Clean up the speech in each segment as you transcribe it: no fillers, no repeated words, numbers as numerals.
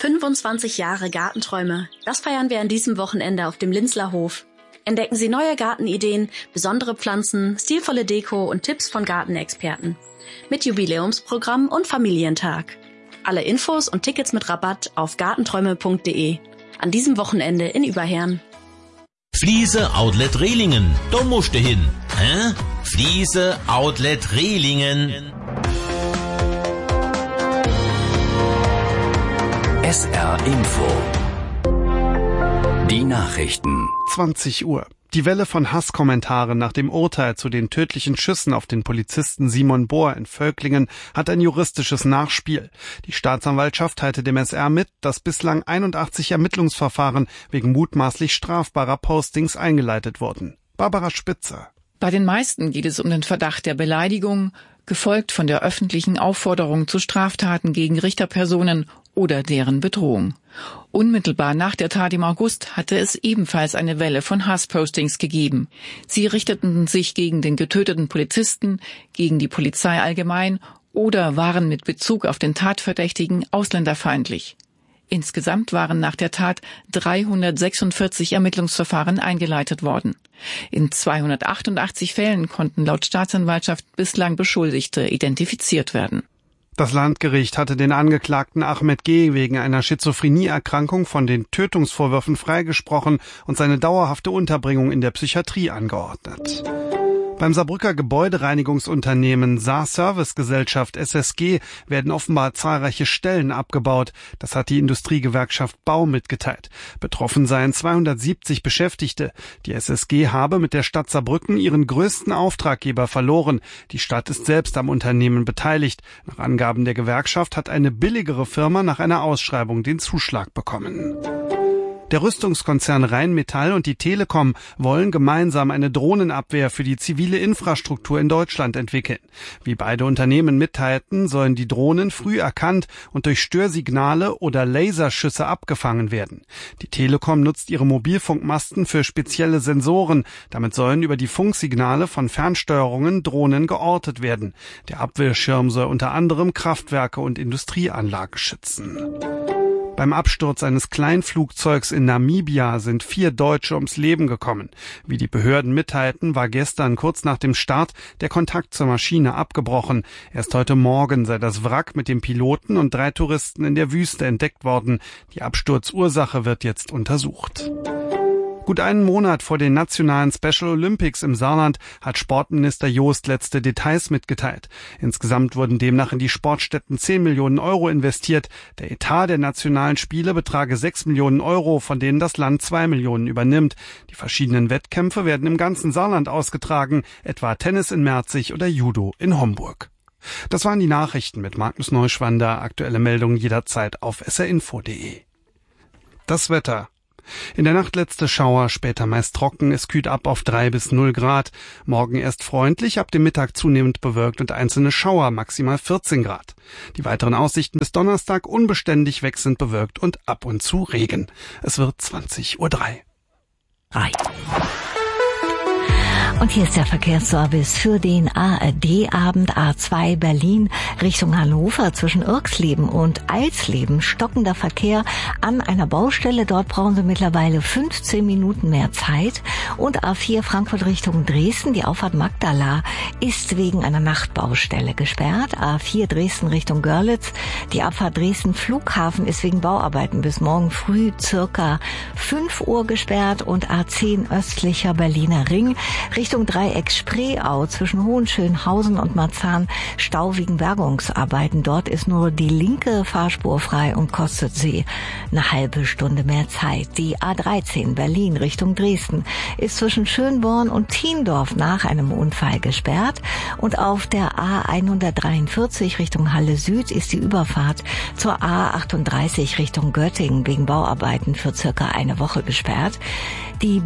25 Jahre Gartenträume. Das feiern wir an diesem Wochenende auf dem Linzler Hof. Entdecken Sie neue Gartenideen, besondere Pflanzen, stilvolle Deko und Tipps von Gartenexperten. Mit Jubiläumsprogramm und Familientag. Alle Infos und Tickets mit Rabatt auf gartenträume.de. An diesem Wochenende in Überherrn. Fliese Outlet Rehlingen. Da musst du hin. Hä? Fliese Outlet Rehlingen. SR Info. Die Nachrichten. 20 Uhr. Die Welle von Hasskommentaren nach dem Urteil zu den tödlichen Schüssen auf den Polizisten Simon Bohr in Völklingen hat ein juristisches Nachspiel. Die Staatsanwaltschaft teilte dem SR mit, dass bislang 81 Ermittlungsverfahren wegen mutmaßlich strafbarer Postings eingeleitet wurden. Barbara Spitzer. Bei den meisten geht es um den Verdacht der Beleidigung, gefolgt von der öffentlichen Aufforderung zu Straftaten gegen Richterpersonen oder deren Bedrohung. Unmittelbar nach der Tat im August hatte es ebenfalls eine Welle von Hasspostings gegeben. Sie richteten sich gegen den getöteten Polizisten, gegen die Polizei allgemein oder waren mit Bezug auf den Tatverdächtigen ausländerfeindlich. Insgesamt waren nach der Tat 346 Ermittlungsverfahren eingeleitet worden. In 288 Fällen konnten laut Staatsanwaltschaft bislang Beschuldigte identifiziert werden. Das Landgericht hatte den Angeklagten Ahmed G. wegen einer Schizophrenieerkrankung von den Tötungsvorwürfen freigesprochen und seine dauerhafte Unterbringung in der Psychiatrie angeordnet. Beim Saarbrücker Gebäudereinigungsunternehmen Saar Service Gesellschaft SSG werden offenbar zahlreiche Stellen abgebaut. Das hat die Industriegewerkschaft Bau mitgeteilt. Betroffen seien 270 Beschäftigte. Die SSG habe mit der Stadt Saarbrücken ihren größten Auftraggeber verloren. Die Stadt ist selbst am Unternehmen beteiligt. Nach Angaben der Gewerkschaft hat eine billigere Firma nach einer Ausschreibung den Zuschlag bekommen. Der Rüstungskonzern Rheinmetall und die Telekom wollen gemeinsam eine Drohnenabwehr für die zivile Infrastruktur in Deutschland entwickeln. Wie beide Unternehmen mitteilten, sollen die Drohnen früh erkannt und durch Störsignale oder Laserschüsse abgefangen werden. Die Telekom nutzt ihre Mobilfunkmasten für spezielle Sensoren. Damit sollen über die Funksignale von Fernsteuerungen Drohnen geortet werden. Der Abwehrschirm soll unter anderem Kraftwerke und Industrieanlagen schützen. Beim Absturz eines Kleinflugzeugs in Namibia sind 4 Deutsche ums Leben gekommen. Wie die Behörden mitteilten, war gestern kurz nach dem Start der Kontakt zur Maschine abgebrochen. Erst heute Morgen sei das Wrack mit dem Piloten und 3 Touristen in der Wüste entdeckt worden. Die Absturzursache wird jetzt untersucht. Gut einen Monat vor den nationalen Special Olympics im Saarland hat Sportminister Jost letzte Details mitgeteilt. Insgesamt wurden demnach in die Sportstätten 10 Millionen Euro investiert. Der Etat der nationalen Spiele betrage 6 Millionen Euro, von denen das Land 2 Millionen übernimmt. Die verschiedenen Wettkämpfe werden im ganzen Saarland ausgetragen, etwa Tennis in Merzig oder Judo in Homburg. Das waren die Nachrichten mit Magnus Neuschwander. Aktuelle Meldungen jederzeit auf srinfo.de. Das Wetter. In der Nacht letzte Schauer, später meist trocken, es kühlt ab auf 3 bis 0 Grad. Morgen erst freundlich, ab dem Mittag zunehmend bewölkt und einzelne Schauer, maximal 14 Grad. Die weiteren Aussichten bis Donnerstag unbeständig wechselnd bewölkt und ab und zu Regen. Es wird 20:03 Uhr. Und hier ist der Verkehrsservice für den ARD-Abend A2 Berlin Richtung Hannover zwischen Irxleben und Eilsleben. Stockender Verkehr an einer Baustelle. Dort brauchen Sie mittlerweile 15 Minuten mehr Zeit. Und A4 Frankfurt Richtung Dresden. Die Auffahrt Magdala ist wegen einer Nachtbaustelle gesperrt. A4 Dresden Richtung Görlitz. Die Abfahrt Dresden Flughafen ist wegen Bauarbeiten bis morgen früh circa 5 Uhr gesperrt. Und A10 östlicher Berliner Ring Richtung Dreieck Spreeau zwischen Hohenschönhausen und Marzahn Stau wegen Bergungsarbeiten. Dort ist nur die linke Fahrspur frei und kostet Sie eine halbe Stunde mehr Zeit. Die A13 Berlin Richtung Dresden ist zwischen Schönborn und Thiendorf nach einem Unfall gesperrt. Und auf der A143 Richtung Halle Süd ist die Überfahrt zur A38 Richtung Göttingen wegen Bauarbeiten für circa eine Woche gesperrt. Die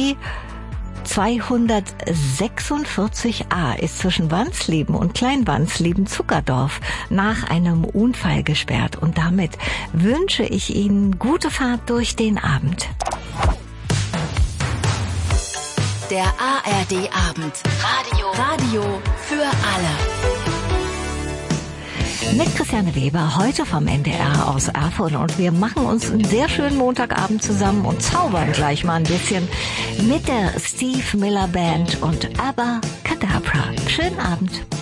B246a ist zwischen Wansleben und Kleinwansleben-Zuckerdorf nach einem Unfall gesperrt. Und damit wünsche ich Ihnen gute Fahrt durch den Abend. Der ARD-Abend. Radio für alle. Mit Christiane Weber, heute vom NDR aus Erfurt. Und wir machen uns einen sehr schönen Montagabend zusammen und zaubern gleich mal ein bisschen mit der Steve Miller Band und Abba Kadabra. Schönen Abend.